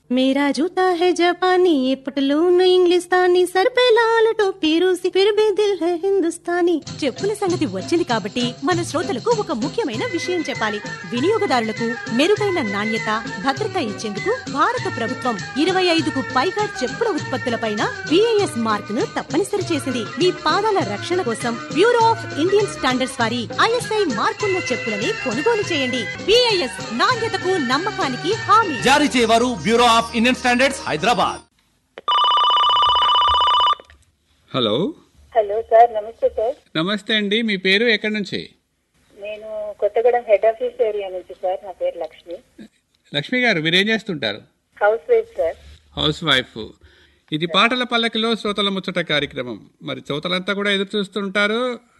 मेरा जूता है जापानी, ये पटलून इंग्लिस्तानी, सर पे लाल टोपी रूसी, फिर भी दिल है हिंदुस्तानी. చెప్పుల సంగతి వచ్చింది కాబట్టి మన శ్రోతలకు ఒక ముఖ్యమైన విషయం చెప్పాలి. వినియోగదారులకు మెరుగైన నాణ్యత, భద్రత ఇచ్చేందుకు భారత ప్రభుత్వం 25కు పైగా చెప్పుల ఉత్పత్తులపైన BIS మార్క్ ను తప్పనిసరి చేసింది. మీ పాదాల రక్షణ కోసం బ్యూరో ఆఫ్ ఇండియన్ స్టాండర్డ్స్ వారి ISI మార్కున్న చెప్పులని కొనుగోలు చేయండి. BIS నాణ్యతకు నమ్మకానికి హామీ. జారీ చేయవారు bureau of Indian standards, Hyderabad. Hello hello sir, నమస్తే సార్. నమస్తే అండి, మీ పేరు ఎక్కడి నుంచి? నేను కొత్తగూడెం హెడ్ ఆఫీస్ ఏరియా నుంచి సార్. నా పేరు లక్ష్మి. లక్ష్మి గారు, మీరేం చేస్తుంటారు? House wife sir. House wife. ఇది పాటల పల్లకిలో శ్రోతల ముచ్చట కార్యక్రమం. మరి శ్రోతలంతా కూడా ఎదురు చూస్తుంటారు.